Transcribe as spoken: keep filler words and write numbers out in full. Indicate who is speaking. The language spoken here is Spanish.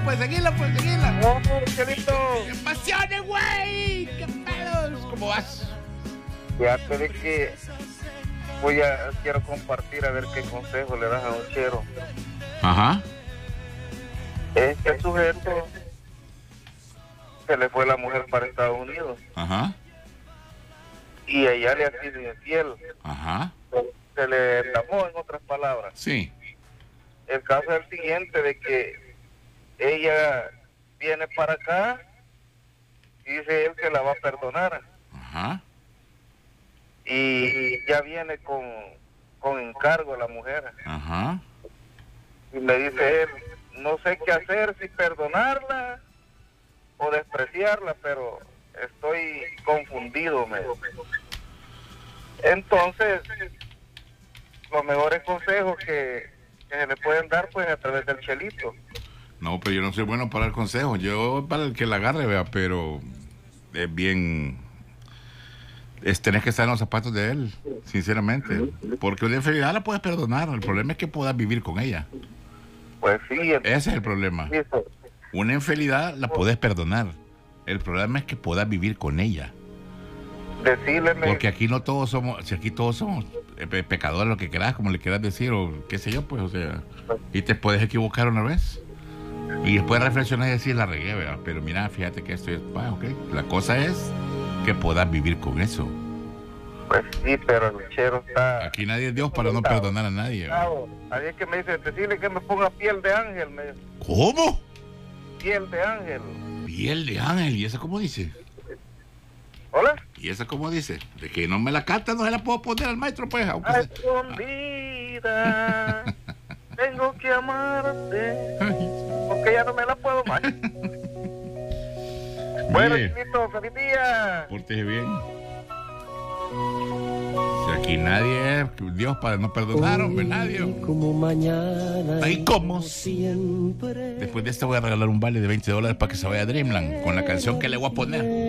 Speaker 1: seguila, pues, seguila, pues, seguila.
Speaker 2: No, Chelito.
Speaker 1: ¡Qué pasiones, güey! ¡Qué pedos! ¿Cómo vas?
Speaker 2: Fíjate de que voy a, quiero compartir a ver qué consejo le das a un chero.
Speaker 1: Ajá.
Speaker 2: Este sujeto se le fue la mujer para Estados Unidos.
Speaker 1: Ajá.
Speaker 2: Y ella le ha sido infiel.
Speaker 1: Ajá.
Speaker 2: Se le enamoró, en otras palabras.
Speaker 1: Sí.
Speaker 2: El caso es el siguiente, de que ella viene para acá y dice él que la va a perdonar.
Speaker 1: Ajá.
Speaker 2: Y ya viene con, con encargo la mujer.
Speaker 1: Ajá.
Speaker 2: Y me dice él, no sé qué hacer, si perdonarla o despreciarla, pero estoy confundido. Me. Entonces, los mejores consejos que, que se le pueden dar, pues a través del Chelito.
Speaker 1: No, pero yo no soy bueno para el consejo. Yo para el que la agarre, vea, pero es bien... Es, tenés que estar en los zapatos de él, sinceramente. Porque una infidelidad la puedes perdonar. El problema es que puedas vivir con ella.
Speaker 2: Pues sí.
Speaker 1: Ese es el problema. Una infidelidad la puedes perdonar. El problema es que puedas vivir con ella.
Speaker 2: Decirle.
Speaker 1: Porque aquí no todos somos, si aquí todos somos pe- pecadores, lo que quieras, como le quieras decir, o qué sé yo, pues, o sea, y te puedes equivocar una vez. Y después reflexionar y decir, la regué, ¿verdad? Pero mira, fíjate que esto es, ah, ok. La cosa es que puedas vivir con eso.
Speaker 2: Pues sí, pero el chero está...
Speaker 1: Aquí nadie es Dios para no perdonar a nadie, ¿verdad?
Speaker 2: Ahí es que me dice, decirle que me ponga piel de ángel. Me...
Speaker 1: ¿Cómo?
Speaker 2: Piel de ángel.
Speaker 1: Piel de ángel, ¿y esa cómo dice?
Speaker 2: ¿Hola?
Speaker 1: ¿Y esa cómo dice? De que no me la canta, no se la puedo poner al maestro, pues. Aunque
Speaker 2: A
Speaker 1: sea...
Speaker 2: escondida, tengo que amarte, porque ya no me la puedo más. Bueno,
Speaker 1: Mire,
Speaker 2: chiquito, feliz día.
Speaker 1: pórtese bien. Si aquí nadie es Dios para no perdonar, hombre, nadie.
Speaker 3: Como mañana.
Speaker 1: Ay, ¿cómo?
Speaker 3: Siempre.
Speaker 1: Después de esto voy a regalar un vale de veinte dólares para que se vaya a Dreamland con la canción que le voy a poner.